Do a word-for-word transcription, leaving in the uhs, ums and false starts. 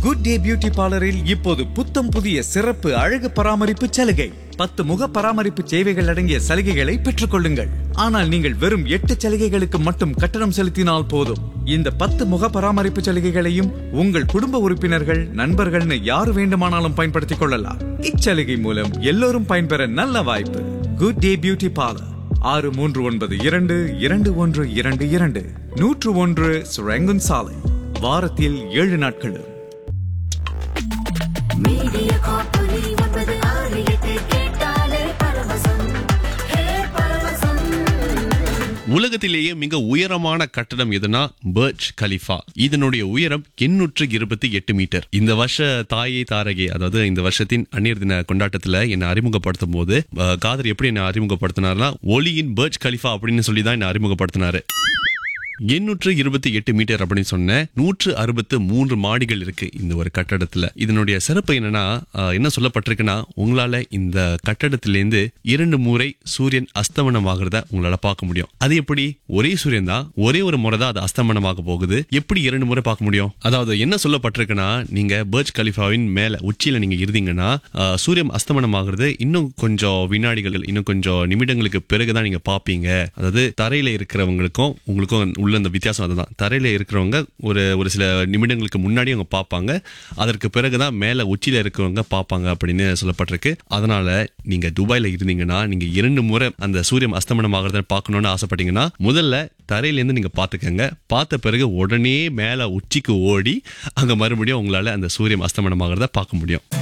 Good day beauty பார்லரில் இப்போது புத்தம் புதிய சிறப்பு அழகு பராமரிப்பு சலுகை. பத்து முக பராமரிப்பு சேவைகள் அடங்கிய சலுகைகளை பெற்றுக் கொள்ளுங்கள். ஆனால் நீங்கள் வெறும் எட்டு சலுகைகளுக்கு மட்டும் கட்டணம் செலுத்தினால் போதும். இந்த பத்து முக பராமரிப்பு சலுகைகளையும் உங்கள் குடும்ப உறுப்பினர்கள், நண்பர்கள்னு யாரு வேண்டுமானாலும் பயன்படுத்திக் கொள்ளலாம். இச்சலுகை மூலம் எல்லோரும் பயன்பெற நல்ல வாய்ப்பு. குட் டே பியூட்டி பார்லர், ஆறு மூன்று ஒன்பது இரண்டு இரண்டு ஒன்று இரண்டு இரண்டு நூற்று ஒன்று சுரங்கன் சாலை. வாரத்தில் ஏழு நாட்களும். உலகத்திலேயே மிக உயரமான கட்டடம் எதுனா பர்ஜ் கலிஃபா. இதனுடைய உயரம் எண்ணூற்று இருபத்தி எட்டு மீட்டர். இந்த வருஷ தாயை தாரகை, அதாவது இந்த வருஷத்தின் அந்நியர் தின கொண்டாட்டத்துல என்ன அறிமுகப்படுத்தும் போது காதர் எப்படி என்ன அறிமுகப்படுத்தினார்னா, ஒலியின் பர்ஜ் கலிஃபா அப்படின்னு சொல்லி தான் என்ன அறிமுகப்படுத்தினாரு. எண்ணூற்று இருபத்தி எட்டு மீட்டர் அப்படின்னு சொன்ன நூற்று அறுபத்து மூன்று மாடிகள் இருக்கு இந்த ஒரு கட்டடத்துல. இதனுடைய சிறப்பு என்னன்னா, என்ன சொல்லப்பட்டிருக்குன்னா, உங்களால இந்த கட்டடத்திலேருந்து இரண்டு முறை சூரியன் அஸ்தமனம் ஆகிறத உங்களால பார்க்க முடியும். அது எப்படி? ஒரே சூரியன் தான், ஒரே ஒரு முறை தான் அது அஸ்தமனமாக போகுது. எப்படி இரண்டு முறை பார்க்க முடியும்? அதாவது என்ன சொல்லப்பட்டிருக்குன்னா, நீங்க பர்ஜ் கலிஃபாவின் மேல உச்சியில நீங்க இருந்தீங்கன்னா சூரியன் அஸ்தமனம் ஆகுறது இன்னும் கொஞ்சம் வினாடிகள், இன்னும் கொஞ்சம் நிமிடங்களுக்கு பிறகுதான் நீங்க பாப்பீங்க. அதாவது தரையில இருக்கிறவங்களுக்கும் உங்களுக்கும் உள்ள அந்த வித்தியாசம் அதுதான். தரையில இருக்கிறவங்க ஒரு ஒரு சில நிமிடங்களுக்கு முன்னாடி அவங்க பார்ப்பாங்க, அதற்கு பிறகுதான் மேல உச்சியில இருக்கிறவங்க பார்ப்பாங்க அப்படின்னு சொல்லப்பட்டிருக்கு. அதனால நீங்க துபாயில இருந்தீங்கன்னா, நீங்க இரண்டு முறை அந்த சூரியன் அஸ்தமனம் ஆகிறத பார்க்கணும்னு ஆசைப்பட்டீங்கன்னா, முதல்ல தரையில இருந்து நீங்க பாத்துக்கங்க. பார்த்த பிறகு உடனே மேல உச்சிக்கு ஓடி அங்க மறுபடியும் உங்களால அந்த சூரியன் அஸ்தமனம் ஆகிறத பார்க்க முடியும்.